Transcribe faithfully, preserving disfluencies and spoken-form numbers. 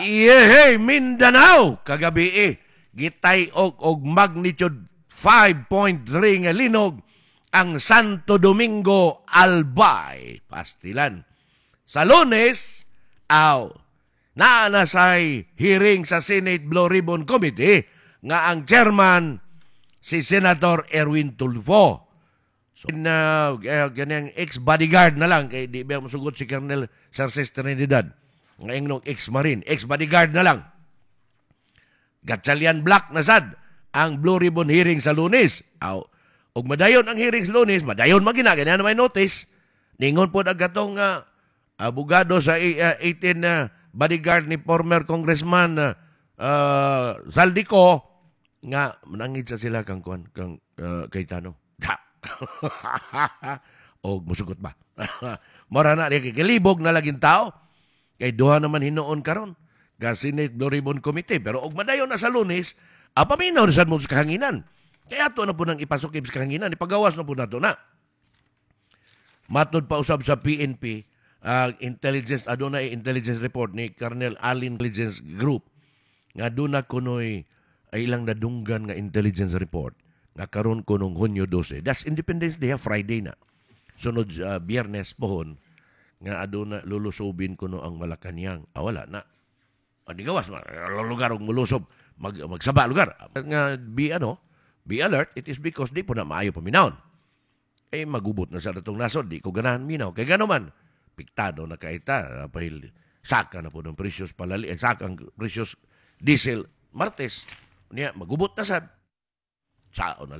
Yehey, Mindanao kagabi eh. Gitay og og magnitude five point three nga linog ang Santo Domingo Albay, Pastilan. Sa Lunes, aw, naanasay hearing sa Senate Blue Ribbon Committee nga ang chairman si Senator Erwin Tulfo. So, na uh, ganyang ex-bodyguard na lang, kay di ba masugot si Colonel Sarces Trinidad, nga ingnog ex-marine, ex-bodyguard na lang. Gatchalian Black na sad ang Blue Ribbon hearing sa Lunes. Aw, og madayon ang hearing sa Lunes, madayon magina, ganyan na may notice. Ningon po ang gatong uh, abogado sa uh, eighteen uh, bodyguard ni former Congressman uh, uh, Saldico, nga manangid sa sila kang, kang, kang uh, Cayetano. Da! O musugot ba? Mora na, kikilibog na laging tao. Kay duha naman hinoon karon ga Senate Blue Ribbon Committee. Pero og madayon na sa Lunes, apaminaw sa mo sa kahanginan. Kaya ato na po nang ipasok sa kahanginan, ipagawas na po nato na. Matod pa usab sa P N P, uh, intelligence, adunay intelligence report ni Colonel Allen Intelligence Group, nga doon na kunoy ay ilang nadunggan nga intelligence report nga karon kunong Hunyo twelve. That's Independence Day, Friday na. Sunod uh, Biyernes pohon, nga aduna lulusubin kuno ang Malacañang. Ah, wala na. Hindi gawas, lugar og mulusob, mag, magsaba lugar. Nga, be, ano, be alert, it is because di po na maayo paminaon. Eh, magubot na sa datong nasod, di ko ganahan minaw. Kaya gano'n man, piktado na kaita, pahil saka na po ng precious palali, eh, saka ang precious diesel, Martes, niya, magubot na sad. Sao na